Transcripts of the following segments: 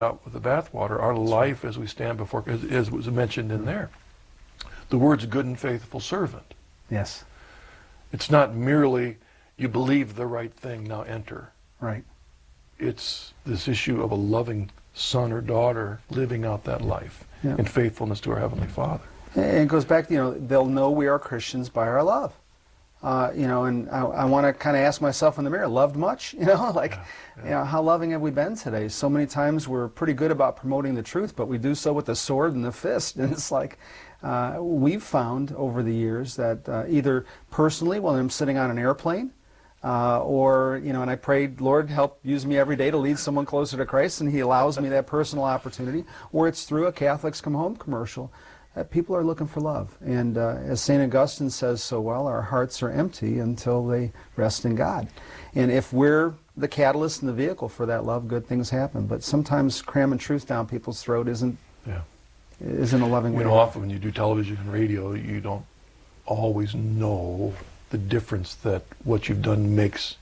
out with the bathwater. Our life as we stand before, as was mentioned in there. The word's good and faithful servant. Yes. It's not merely you believe the right thing, now enter. Right. It's this issue of a loving son or daughter living out that life in faithfulness to our Heavenly Father. And it goes back, they'll know we are Christians by our love. And I want to kind of ask myself in the mirror, loved much? How loving have we been today? So many times we're pretty good about promoting the truth, but we do so with the sword and the fist. And it's like we've found over the years that either personally when I'm sitting on an airplane, and I prayed, Lord, help use me every day to lead someone closer to Christ, and He allows me that personal opportunity, or it's through a Catholics Come Home commercial. People are looking for love. And as St. Augustine says so well, our hearts are empty until they rest in God. And if we're the catalyst and the vehicle for that love, good things happen. But sometimes cramming truth down people's throat isn't a loving way. Often when you do television and radio, you don't always know the difference that what you've done makes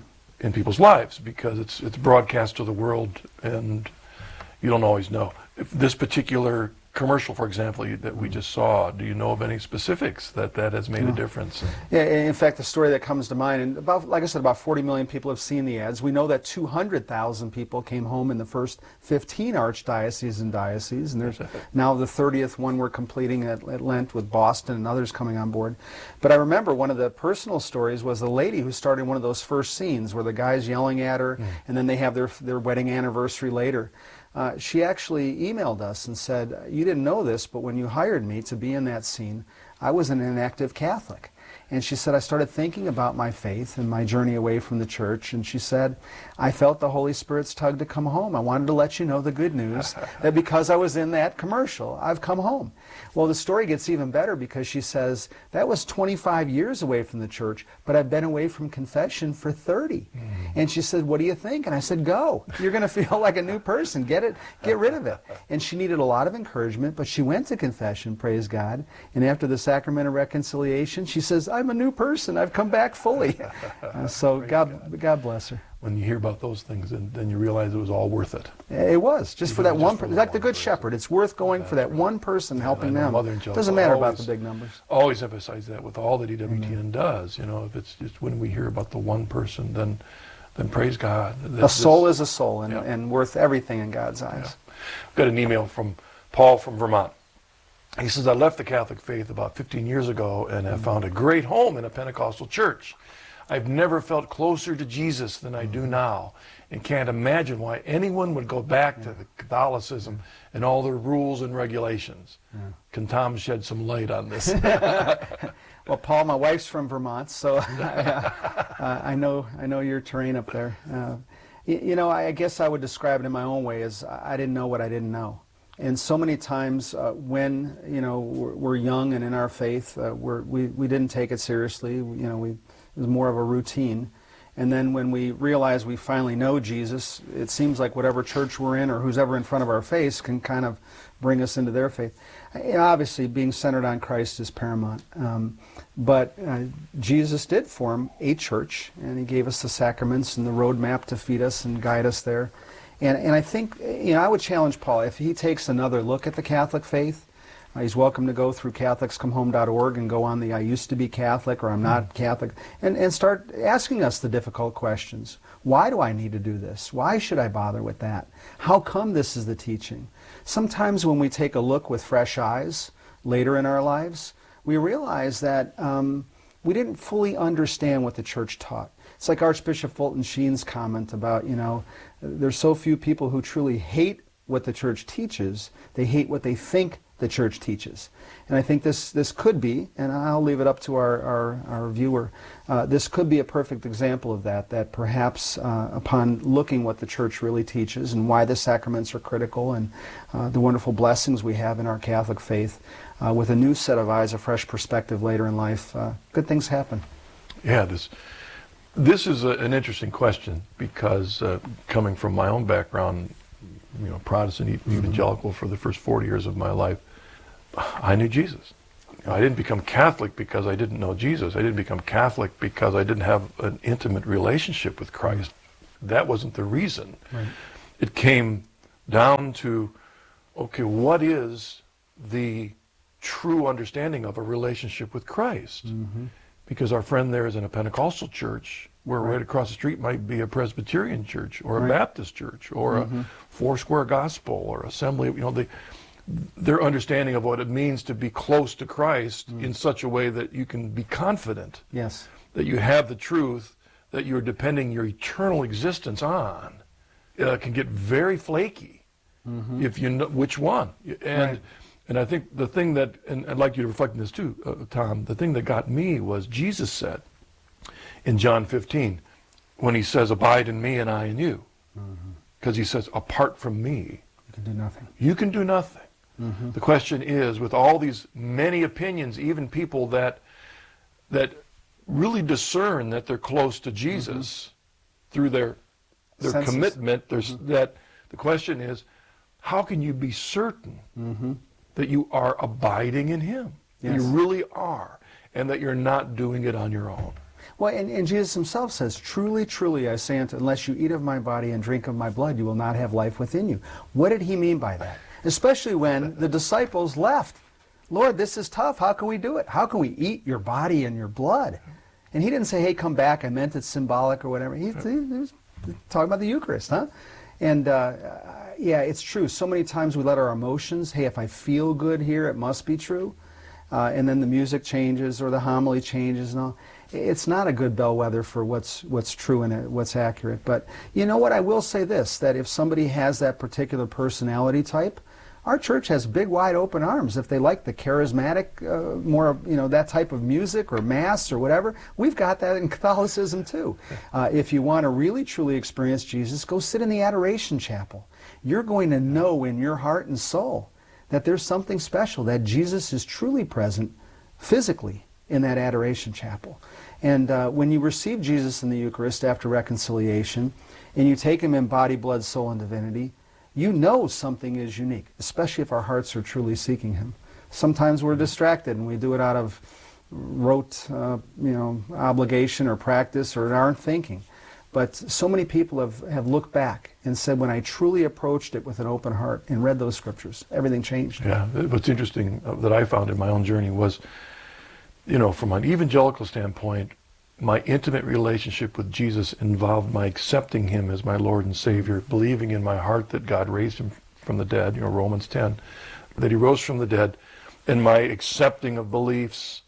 in people's lives, because it's broadcast to the world and you don't always know. If this particular commercial, for example, that we just saw, do you know of any specifics that has made a difference? Yeah, in fact, the story that comes to mind, and like I said, about 40 million people have seen the ads. We know that 200,000 people came home in the first 15 archdioceses and dioceses, and there's now the 30th one we're completing at Lent with Boston and others coming on board. But I remember one of the personal stories was the lady who started one of those first scenes where the guy's yelling at her, and then they have their wedding anniversary later. She actually emailed us and said, you didn't know this, but when you hired me to be in that scene, I was an inactive Catholic. And she said, I started thinking about my faith and my journey away from the church. And she said, I felt the Holy Spirit's tug to come home. I wanted to let you know the good news that because I was in that commercial, I've come home. Well, the story gets even better because she says, that was 25 years away from the church, but I've been away from confession for 30. And she said, what do you think? And I said, go. You're going to feel like a new person. Get rid of it. And she needed a lot of encouragement, but she went to confession, praise God. And after the sacrament of reconciliation, she says, I'm a new person. I've come back fully. So God bless her. When you hear about those things, then you realize it was all worth it. It was, just for that one person. Like the Good Shepherd. It's worth going for that one person, helping them. Doesn't matter about the big numbers. Always emphasize that with all that EWTN does. If it's just when we hear about the one person, then praise God. A soul is a soul, and worth everything in God's eyes. I've got an email from Paul from Vermont. He says, I left the Catholic faith about 15 years ago and have found a great home in a Pentecostal church. I've never felt closer to Jesus than I do now, and can't imagine why anyone would go back to the Catholicism and all their rules and regulations. Can Tom shed some light on this? Well, Paul, my wife's from Vermont, so I know your terrain up there. I guess I would describe it in my own way as I didn't know what I didn't know. And so many times when we're young and in our faith, we didn't take it seriously. It was more of a routine. And then when we realize we finally know Jesus, it seems like whatever church we're in or who's ever in front of our face can kind of bring us into their faith. Obviously, being centered on Christ is paramount. But Jesus did form a church, and He gave us the sacraments and the roadmap to feed us and guide us there. And I think, I would challenge Paul, if he takes another look at the Catholic faith, he's welcome to go through CatholicsComeHome.org and go on the I used to be Catholic or I'm not Catholic, and start asking us the difficult questions. Why do I need to do this? Why should I bother with that? How come this is the teaching? Sometimes when we take a look with fresh eyes later in our lives, we realize that we didn't fully understand what the church taught. It's like Archbishop Fulton Sheen's comment about, there's so few people who truly hate what the church teaches, they hate what they think the church teaches. And I think this could be, and I'll leave it up to our viewer, this could be a perfect example of that perhaps upon looking what the church really teaches and why the sacraments are critical and the wonderful blessings we have in our Catholic faith, with a new set of eyes, a fresh perspective later in life, good things happen. Yeah, this is an interesting question because coming from my own background, Protestant evangelical for the first 40 years of my life, I knew Jesus. I didn't become Catholic because I didn't know Jesus. I didn't become Catholic because I didn't have an intimate relationship with Christ. That wasn't the reason. Right. It came down to, okay, what is the true understanding of a relationship with Christ? Because our friend there is in a Pentecostal church, where right across the street might be a Presbyterian church or a Baptist church or a Foursquare Gospel or Assembly. Their understanding of what it means to be close to Christ in such a way that you can be confident that you have the truth that you're depending your eternal existence on can get very flaky if you know which one. And I think the thing that, and I'd like you to reflect on this too, Tom, the thing that got me was Jesus said in John 15, when he says, abide in me and I in you. Because he says, apart from me, you can do nothing. You can do nothing. The question is, with all these many opinions, even people that really discern that they're close to Jesus through their commitment, that the question is, how can you be certain that you are abiding in him? That you really are, and that you're not doing it on your own. Well, and Jesus himself says, truly, truly, I say unto you, unless you eat of my body and drink of my blood, you will not have life within you. What did he mean by that? Especially when the disciples left. Lord, this is tough. How can we do it? How can we eat your body and your blood? And he didn't say, hey, come back. I meant it's symbolic or whatever. He was talking about the Eucharist, huh? And yeah, it's true. So many times we let our emotions, hey, if I feel good here, it must be true. And then the music changes or the homily changes and all. It's not a good bellwether for what's true and what's accurate. But you know what? I will say this, that if somebody has that particular personality type, our church has big, wide open arms. If they like the charismatic, more, that type of music or mass or whatever, we've got that in Catholicism too. If you want to really, truly experience Jesus, go sit in the Adoration Chapel. You're going to know in your heart and soul that there's something special, that Jesus is truly present physically in that Adoration Chapel. And when you receive Jesus in the Eucharist after reconciliation, and you take him in body, blood, soul, and divinity, you know something is unique, especially if our hearts are truly seeking him. Sometimes we're distracted and we do it out of rote obligation or practice or aren't thinking. But so many people have looked back and said, when I truly approached it with an open heart and read those scriptures, everything changed. Yeah, what's interesting that I found in my own journey was, from an evangelical standpoint, my intimate relationship with Jesus involved my accepting him as my Lord and Savior, believing in my heart that God raised him from the dead, Romans 10, that he rose from the dead, and my accepting of beliefs,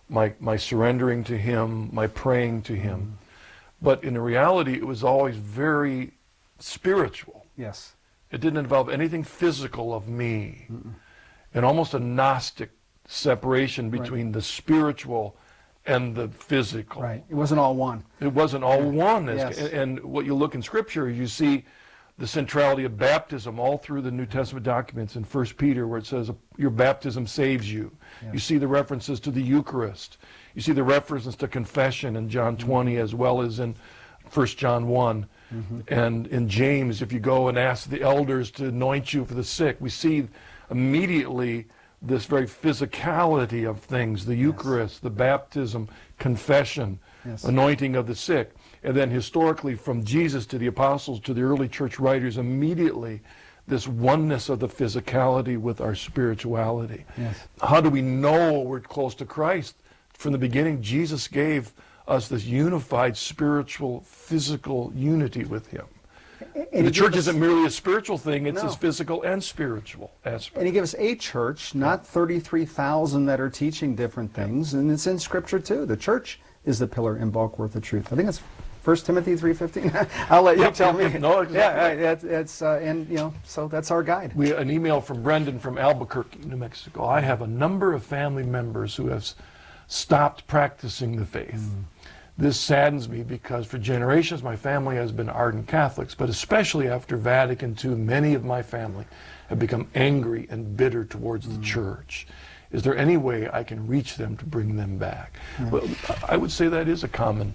my surrendering to him, my praying to him. But in reality, it was always very spiritual. Yes. It didn't involve anything physical of me. And almost a Gnostic separation between the spiritual and the physical. Right. It wasn't all one. It wasn't all one. Yes. And what you look in Scripture, you see the centrality of baptism all through the New Testament documents in 1 Peter, where it says your baptism saves you. Yes. You see the references to the Eucharist. You see the references to confession in John 20 as well as in 1 John 1. And in James, if you go and ask the elders to anoint you for the sick, we see immediately this very physicality of things, the Eucharist, the baptism, confession, anointing of the sick. And then historically from Jesus to the apostles to the early church writers, immediately this oneness of the physicality with our spirituality. Yes. How do we know we're close to Christ? From the beginning, Jesus gave us this unified spiritual, physical unity with him. And the church isn't merely a spiritual thing, it's a physical and spiritual aspect. And he gave us a church, not 33,000 that are teaching different things, and it's in Scripture too. The church is the pillar and bulwark of truth. I think it's 1 Timothy 3:15. I'll let you tell me. No, exactly. Yeah, it's and so that's our guide. We an email from Brendan from Albuquerque, New Mexico. I have a number of family members who have stopped practicing the faith. This saddens me because for generations my family has been ardent Catholics, but especially after Vatican II, many of my family have become angry and bitter towards the church. Is there any way I can reach them to bring them back? Well, I would say that is a common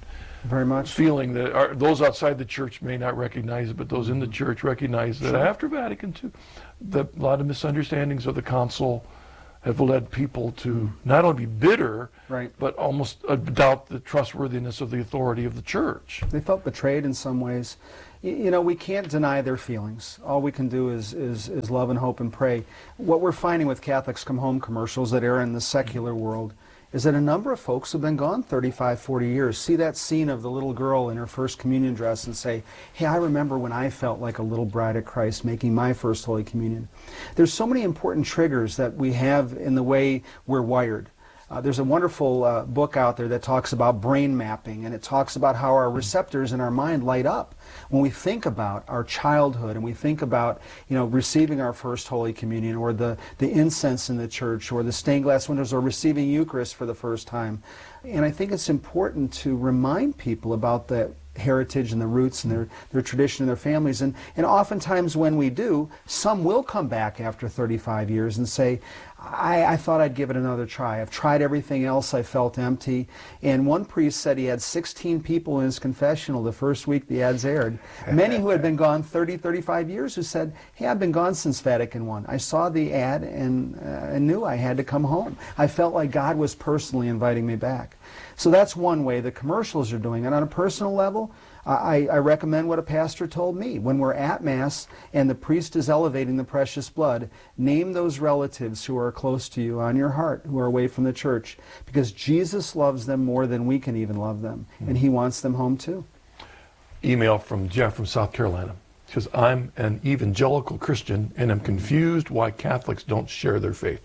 feeling that those outside the church may not recognize it, but those in the church recognize that after Vatican II, a lot of misunderstandings of the council have led people to not only be bitter, Right. but almost doubt the trustworthiness of the authority of the church. They felt betrayed in some ways. You know, we can't deny their feelings. All we can do is love and hope and pray. What we're finding with Catholics Come Home commercials that air in the secular world is that a number of folks have been gone 35, 40 years. See that scene of the little girl in her first communion dress and say, hey, I remember when I felt like a little bride of Christ making my first Holy Communion. There's so many important triggers that we have in the way we're wired. There's a wonderful book out there that talks about brain mapping, and it talks about how our receptors in our mind light up when we think about our childhood and we think about, you know, receiving our first Holy Communion, or the incense in the church, or the stained glass windows, or receiving Eucharist for the first time. And I think it's important to remind people about that heritage and the roots and their tradition and their families. And oftentimes when we do, some will come back after 35 years and say, I thought I'd give it another try. I've tried everything else. I felt empty. And one priest said he had 16 people in his confessional the first week the ads aired. Many who had been gone 30, 35 years who said, hey, I've been gone since Vatican I. I saw the ad and knew I had to come home. I felt like God was personally inviting me back. So that's one way the commercials are doing it. On a personal level, I recommend what a pastor told me. When we're at Mass and the priest is elevating the precious blood, name those relatives who are close to you on your heart, who are away from the church, because Jesus loves them more than we can even love them, and he wants them home too. Email from Jeff from South Carolina. He says, I'm an evangelical Christian and am confused why Catholics don't share their faith.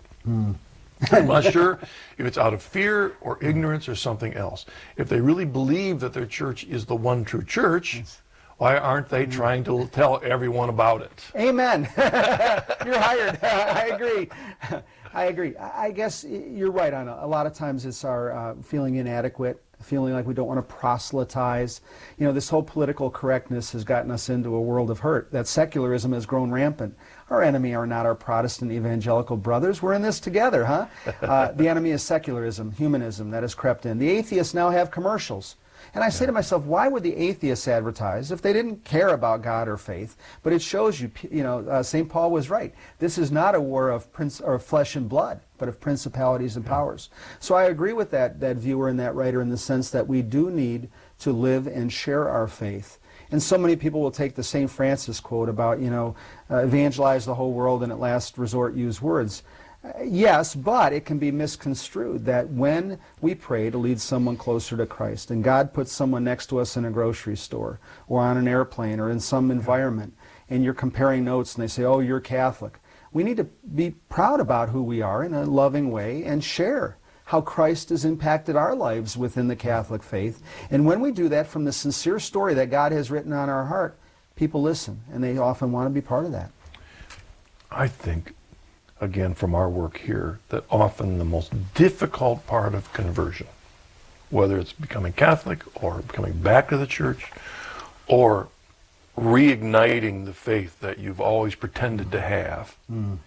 I'm not sure if it's out of fear or ignorance or something else. If they really believe that their church is the one true church, why aren't they trying to tell everyone about it? Amen. You're hired. I agree. I agree. I guess you're right on a lot of times it's our feeling inadequate, feeling like we don't want to proselytize. You know, this whole political correctness has gotten us into a world of hurt. That secularism has grown rampant. Our enemy are not our Protestant evangelical brothers. We're in this together, huh? The enemy is secularism, humanism that has crept in. The atheists now have commercials. And I say to myself, why would the atheists advertise if they didn't care about God or faith? But it shows you, St. Paul was right. This is not a war of flesh and blood, but of principalities and powers. So I agree with that viewer and that writer in the sense that we do need to live and share our faith. And so many people will take the St. Francis quote about, evangelize the whole world and at last resort use words. Yes, but it can be misconstrued that when we pray to lead someone closer to Christ, and God puts someone next to us in a grocery store or on an airplane or in some environment, and you're comparing notes and they say, oh, you're Catholic, we need to be proud about who we are in a loving way and share how Christ has impacted our lives within the Catholic faith. And when we do that from the sincere story that God has written on our heart, people listen, and they often want to be part of that. I think, again, from our work here, that often the most difficult part of conversion, whether it's becoming Catholic or coming back to the church or reigniting the faith that you've always pretended to have,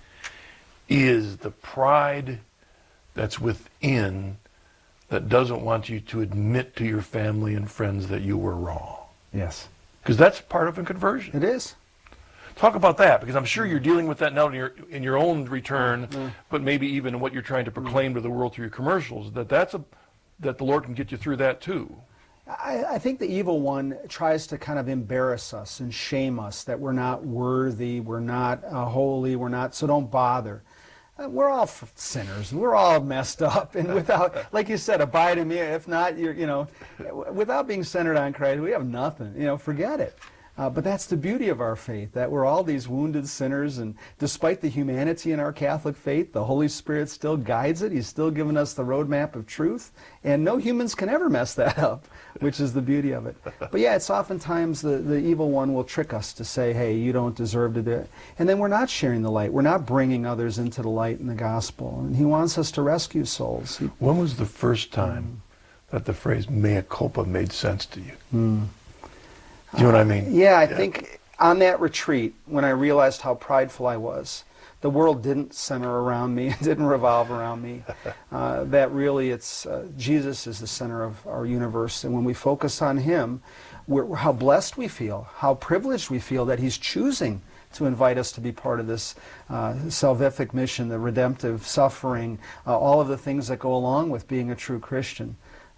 is the pride that's within that doesn't want you to admit to your family and friends that you were wrong. Yes. Because that's part of a conversion. It is. Talk about that, because I'm sure you're dealing with that now in your own return, but maybe even in what you're trying to proclaim to the world through your commercials, that the Lord can get you through that too. I think the evil one tries to kind of embarrass us and shame us that we're not worthy, we're not holy, so don't bother. We're all sinners. We're all messed up, and without, like you said, abide in me. If not, without being centered on Christ, we have nothing. Forget it. But that's the beauty of our faith, that we're all these wounded sinners, and despite the humanity in our Catholic faith, the Holy Spirit still guides it. He's still given us the roadmap of truth, and no humans can ever mess that up, which is the beauty of it. But yeah, it's oftentimes the evil one will trick us to say, hey, you don't deserve to do it. And then we're not sharing the light. We're not bringing others into the light in the gospel. And he wants us to rescue souls. When was the first time that the phrase mea culpa made sense to you? Do you know what I mean? Yeah, I think on that retreat, when I realized how prideful I was, the world didn't center around me, it didn't revolve around me. That really, it's Jesus is the center of our universe, and when we focus on him, how blessed we feel, how privileged we feel that he's choosing to invite us to be part of this salvific mission, the redemptive suffering, all of the things that go along with being a true Christian.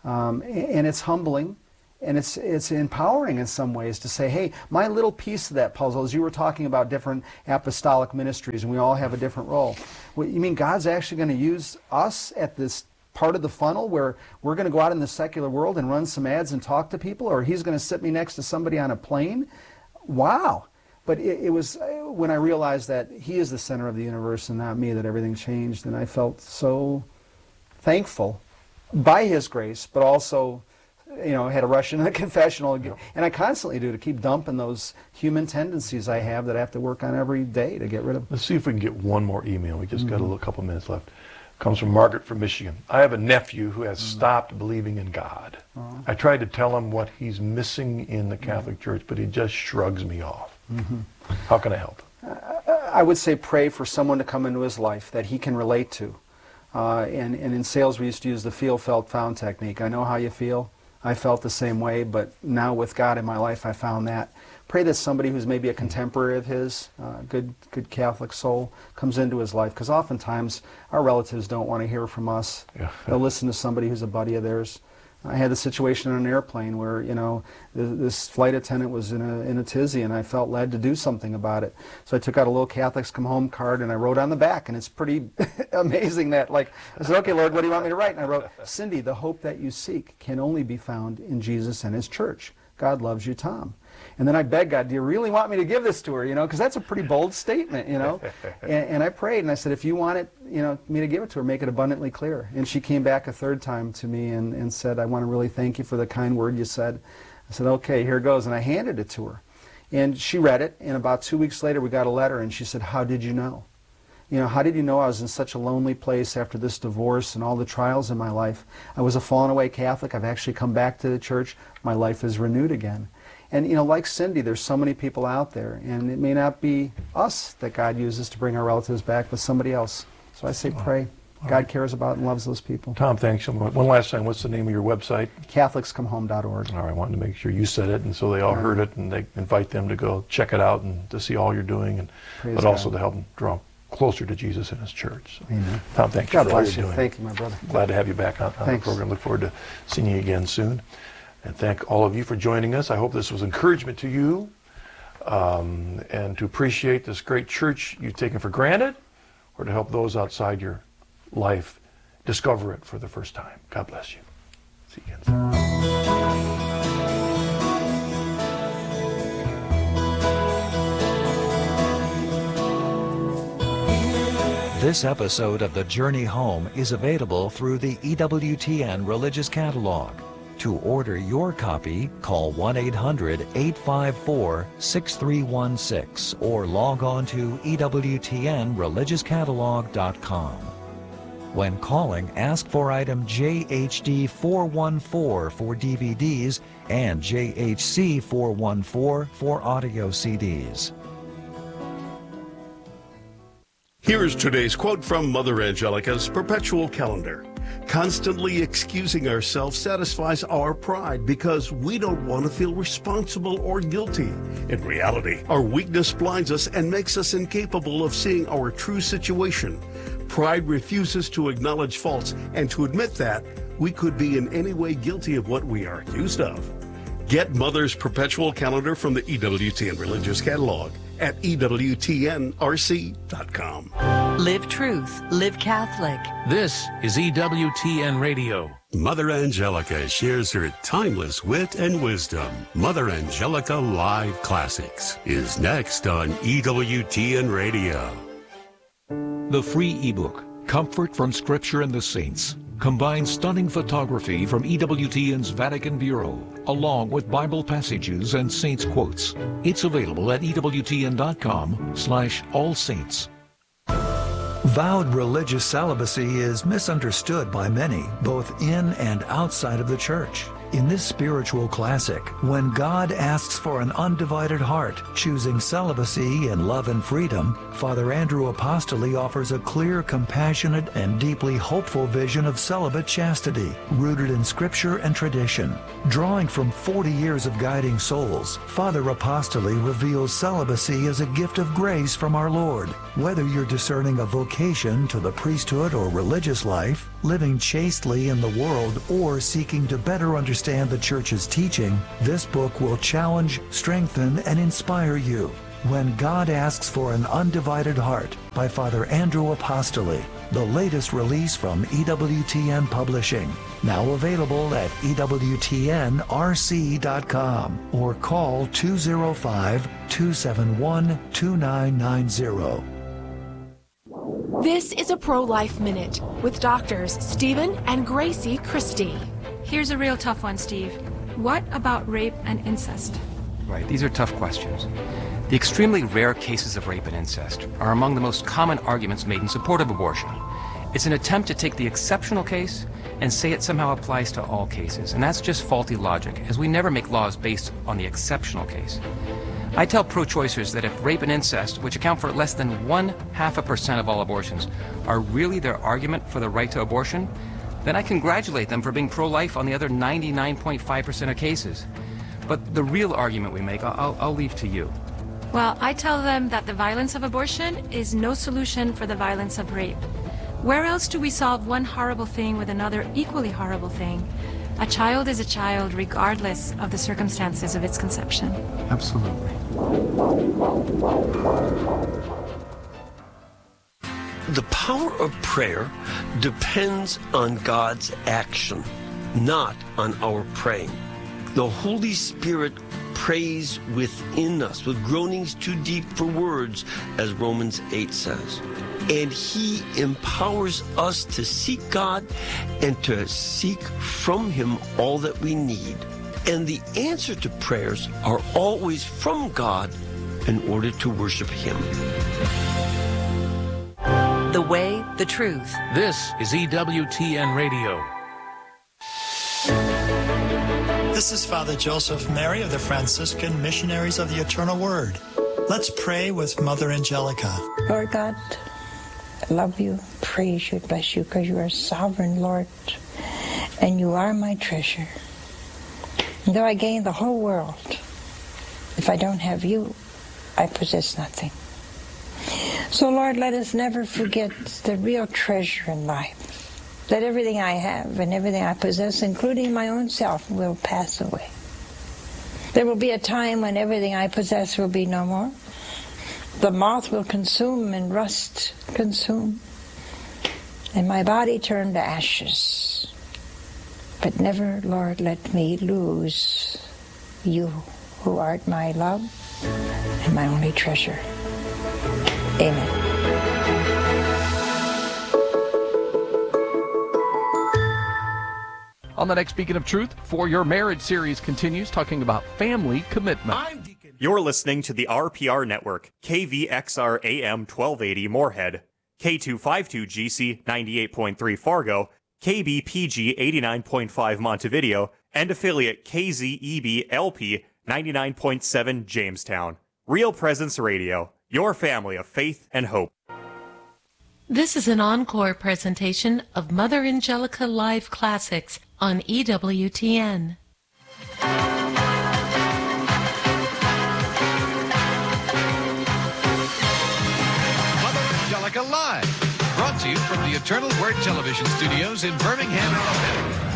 And it's humbling. And it's empowering in some ways to say, hey, my little piece of that puzzle, as you were talking about different apostolic ministries, and we all have a different role. Well, you mean God's actually going to use us at this part of the funnel where we're going to go out in the secular world and run some ads and talk to people, or he's going to sit me next to somebody on a plane? Wow. But it was when I realized that he is the center of the universe and not me that everything changed, and I felt so thankful by his grace, but also had a rush into the confessional, and I constantly do, to keep dumping those human tendencies I have that I have to work on every day to get rid of. Let's see if we can get one more email. We just got a couple minutes left. Comes from Margaret from Michigan. I have a nephew who has stopped believing in God. I tried to tell him what he's missing in the Catholic Church, but he just shrugs me off. How can I help? I would say pray for someone to come into his life that he can relate to. And in sales we used to use the feel, felt, found technique. I know how you feel. I felt the same way, but now with God in my life, I found that. Pray that somebody who's maybe a contemporary of his, good Catholic soul, comes into his life, because oftentimes our relatives don't want to hear from us. They'll listen to somebody who's a buddy of theirs. I had a situation on an airplane where, this flight attendant was in a tizzy, and I felt led to do something about it. So I took out a little Catholics Come Home card, and I wrote on the back, and it's pretty amazing that, I said, okay, Lord, what do you want me to write? And I wrote, Cindy, the hope that you seek can only be found in Jesus and his church. God loves you, Tom. And then I begged God, do you really want me to give this to her? Because that's a pretty bold statement, And I prayed, and I said, if you want it, me to give it to her, make it abundantly clear. And she came back a third time to me and said, I want to really thank you for the kind word you said. I said, okay, here goes. And I handed it to her. And she read it, and about 2 weeks later we got a letter, and she said, how did you know? How did you know I was in such a lonely place after this divorce and all the trials in my life? I was a fallen away Catholic. I've actually come back to the church. My life is renewed again. And, like Cindy, there's so many people out there, and it may not be us that God uses to bring our relatives back, but somebody else. So I say pray. God cares about and loves those people. Tom, thanks so much. One last time, what's the name of your website? CatholicsComeHome.org. All right, I wanted to make sure you said it, and so they all heard it, and they invite them to go check it out and to see all you're doing, but also to help them draw closer to Jesus and his church. So, Tom, thank you for all you're doing. Thank you, my brother. Glad to have you back on the program. Look forward to seeing you again soon. And thank all of you for joining us. I hope this was encouragement to you and to appreciate this great church you've taken for granted, or to help those outside your life discover it for the first time. God bless you. See you again soon. This episode of The Journey Home is available through the EWTN Religious Catalog. To order your copy, call 1-800-854-6316 or log on to EWTNReligiousCatalog.com. When calling, ask for item JHD 414 for DVDs and JHC 414 for audio CDs. Here's today's quote from Mother Angelica's Perpetual Calendar. Constantly excusing ourselves satisfies our pride because we don't want to feel responsible or guilty. In reality, our weakness blinds us and makes us incapable of seeing our true situation. Pride refuses to acknowledge faults and to admit that we could be in any way guilty of what we are accused of. Get Mother's Perpetual Calendar from the EWTN Religious Catalog at EWTNRC.com. Live truth, live Catholic. This is EWTN Radio. Mother Angelica shares her timeless wit and wisdom. Mother Angelica Live Classics is next on EWTN Radio. The free ebook, Comfort from Scripture and the Saints, combines stunning photography from EWTN's Vatican Bureau, along with Bible passages and saints' quotes. It's available at EWTN.com/allsaints. Vowed religious celibacy is misunderstood by many, both in and outside of the church. In this spiritual classic, When God Asks for an Undivided Heart, Choosing Celibacy in Love and Freedom, Father Andrew Apostoli offers a clear, compassionate, and deeply hopeful vision of celibate chastity, rooted in Scripture and tradition. Drawing from 40 years of guiding souls, Father Apostoli reveals celibacy as a gift of grace from our Lord. Whether you're discerning a vocation to the priesthood or religious life, living chastely in the world, or seeking to better understand the Church's teaching, this book will challenge, strengthen, and inspire you. When God Asks for an Undivided Heart by Father Andrew Apostoli, the latest release from EWTN Publishing. Now available at EWTNRC.com or call 205-271-2990. This is a Pro-Life Minute with doctors Stephen and Gracie Christie. Here's a real tough one, Steve. What about rape and incest? Right, these are tough questions. The extremely rare cases of rape and incest are among the most common arguments made in support of abortion. It's an attempt to take the exceptional case and say it somehow applies to all cases, and that's just faulty logic, as we never make laws based on the exceptional case. I tell pro-choicers that if rape and incest, which account for less than 0.5% of all abortions, are really their argument for the right to abortion, then I congratulate them for being pro-life on the other 99.5% of cases. But the real argument we make, I'll leave to you. Well, I tell them that the violence of abortion is no solution for the violence of rape. Where else do we solve one horrible thing with another equally horrible thing? A child is a child regardless of the circumstances of its conception. Absolutely. The power of prayer depends on God's action, not on our praying. The Holy Spirit prays within us with groanings too deep for words, as Romans 8 says. And He empowers us to seek God and to seek from Him all that we need. And the answer to prayers are always from God in order to worship Him. The Way, the Truth. This is EWTN Radio. This is Father Joseph Mary of the Franciscan Missionaries of the Eternal Word. Let's pray with Mother Angelica. Lord God, I love you, praise you, bless you, because you are sovereign, Lord, and you are my treasure. And though I gain the whole world, if I don't have you, I possess nothing. So, Lord, let us never forget the real treasure in life. That everything I have and everything I possess, including my own self, will pass away. There will be a time when everything I possess will be no more. The moth will consume and rust consume, and my body turn to ashes. But never, Lord, let me lose you, who art my love and my only treasure. Amen. On the next Beacon of Truth, For Your Marriage series continues, talking about family commitment. You're listening to the RPR Network, KVXR AM 1280 Moorhead, K252GC 98.3 Fargo, KBPG 89.5 Montevideo, and affiliate KZEB LP 99.7 Jamestown. Real Presence Radio, your family of faith and hope. This is an encore presentation of Mother Angelica Live Classics on EWTN. Mother Angelica Live, brought to you from the Eternal Word Television Studios in Birmingham, Alabama.